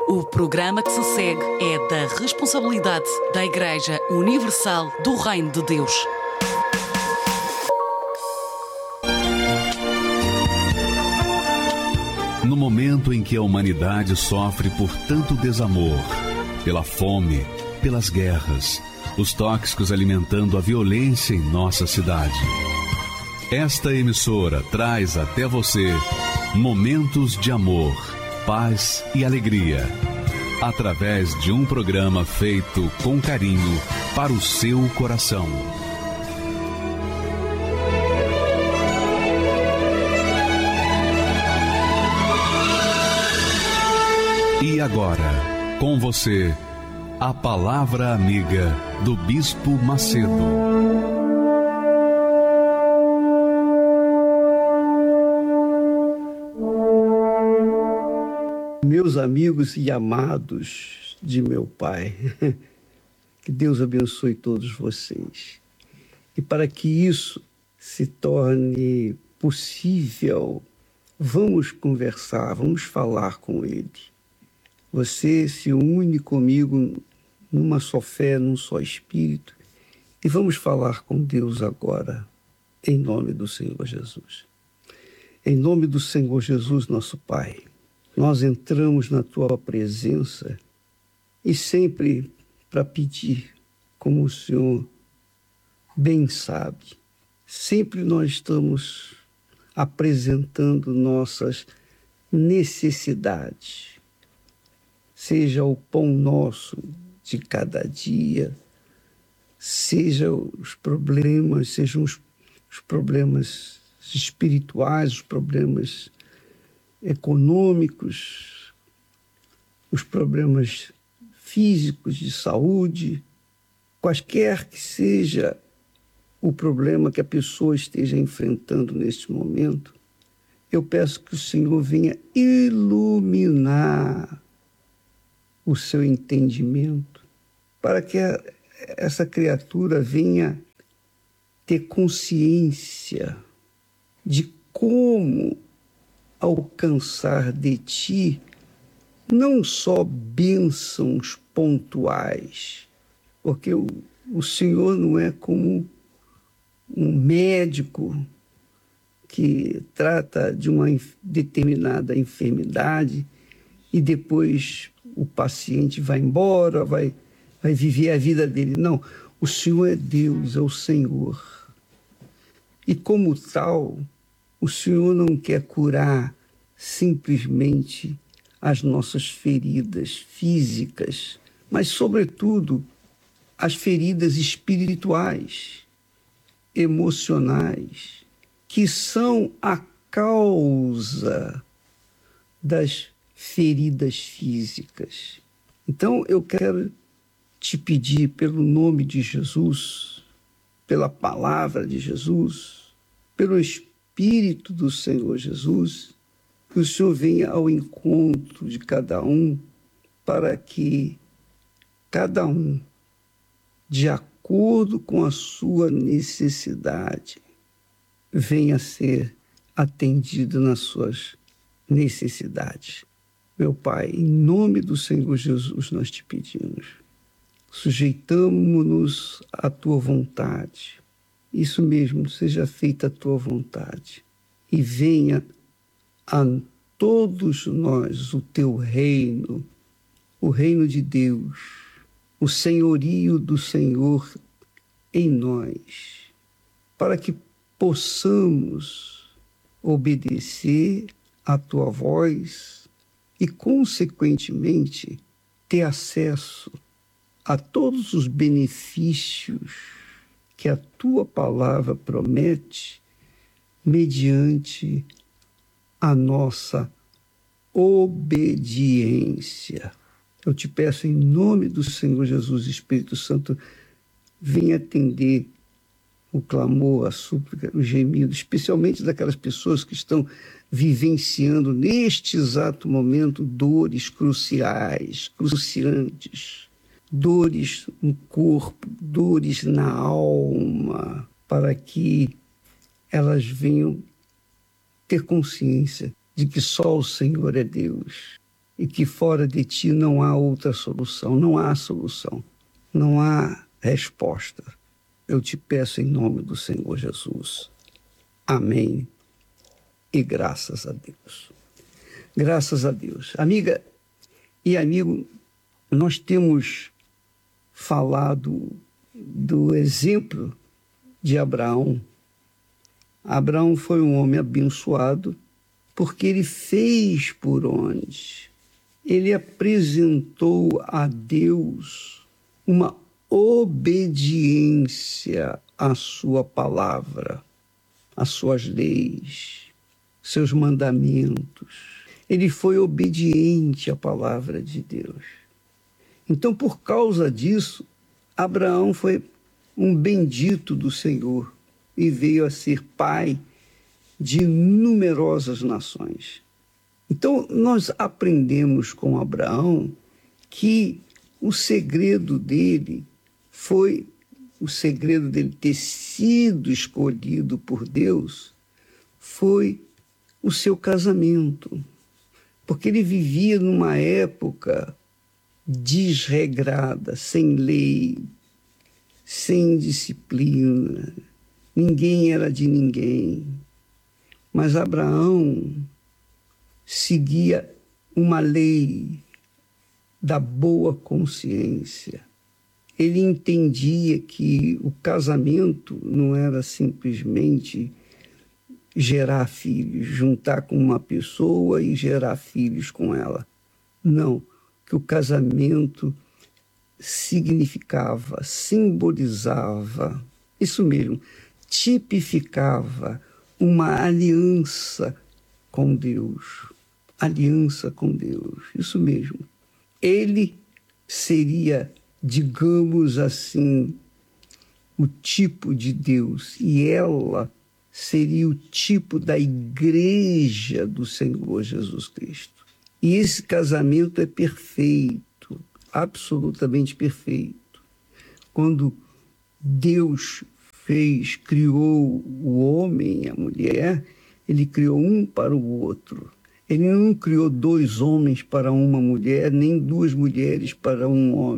O programa que se segue é da responsabilidade da Igreja Universal do Reino de Deus. No momento em que a humanidade sofre por tanto desamor, pela fome, pelas guerras, os tóxicos alimentando a violência em nossa cidade. Esta emissora traz até você momentos de amor, paz e alegria, através de um programa feito com carinho para o seu coração. E agora, com você, a Palavra Amiga do Bispo Macedo. Meus amigos e amados de meu Pai, que Deus abençoe todos vocês. E para que isso se torne possível, vamos conversar, vamos falar com Ele. Você se une comigo numa só fé, num só espírito, e vamos falar com Deus agora, em nome do Senhor Jesus. Em nome do Senhor Jesus, nosso Pai, nós entramos na Tua presença e sempre para pedir, como o Senhor bem sabe, sempre nós estamos apresentando nossas necessidades, seja o pão nosso de cada dia, sejam os problemas espirituais, os problemas econômicos, os problemas físicos de saúde, quaisquer que seja o problema que a pessoa esteja enfrentando neste momento, eu peço que o Senhor venha iluminar o seu entendimento, para que essa criatura venha ter consciência de como alcançar de Ti não só bênçãos pontuais, porque o Senhor não é como um médico que trata de uma determinada enfermidade e depois o paciente vai embora, vai viver a vida dele. Não, o Senhor é Deus, é o Senhor. E como tal, o Senhor não quer curar simplesmente as nossas feridas físicas, mas, sobretudo, as feridas espirituais, emocionais, que são a causa das feridas físicas. Então, eu quero te pedir, pelo nome de Jesus, pela palavra de Jesus, pelo Espírito do Senhor Jesus, que o Senhor venha ao encontro de cada um, para que cada um, de acordo com a sua necessidade, venha a ser atendido nas suas necessidades. Meu Pai, em nome do Senhor Jesus, nós te pedimos, sujeitamo-nos à Tua vontade. Isso mesmo, seja feita a Tua vontade. E venha a todos nós o Teu reino, o reino de Deus, o senhorio do Senhor em nós, para que possamos obedecer à Tua voz e, consequentemente, ter acesso a todos os benefícios que a Tua palavra promete mediante a nossa obediência. Eu te peço em nome do Senhor Jesus, Espírito Santo, venha atender o clamor, a súplica, o gemido, especialmente daquelas pessoas que estão vivenciando neste exato momento dores cruciais, cruciantes, dores no corpo, dores na alma, para que elas venham ter consciência de que só o Senhor é Deus e que fora de ti não há outra solução, não há solução, não há resposta. Eu te peço em nome do Senhor Jesus. Amém. E graças a Deus. Graças a Deus. Amiga e amigo, nós temos falado do exemplo de Abraão. Abraão foi um homem abençoado porque ele fez por onde? Ele apresentou a Deus uma obediência à sua palavra, às suas leis, seus mandamentos. Ele foi obediente à palavra de Deus. Então, por causa disso, Abraão foi um bendito do Senhor e veio a ser pai de numerosas nações. Então, nós aprendemos com Abraão que o segredo dele foi o segredo dele ter sido escolhido por Deus, foi o seu casamento. Porque ele vivia numa época desregrada, sem lei, sem disciplina. Ninguém era de ninguém. Mas Abraão seguia uma lei da boa consciência. Ele entendia que o casamento não era simplesmente gerar filhos, juntar com uma pessoa e gerar filhos com ela. Não, que o casamento significava, simbolizava, isso mesmo, tipificava uma aliança com Deus. Aliança com Deus, isso mesmo. Ele seria, digamos assim, o tipo de Deus e ela seria o tipo da igreja do Senhor Jesus Cristo. E esse casamento é perfeito, absolutamente perfeito. Quando Deus criou o homem e a mulher, ele criou um para o outro. Ele não criou dois homens para uma mulher, nem duas mulheres para um homem.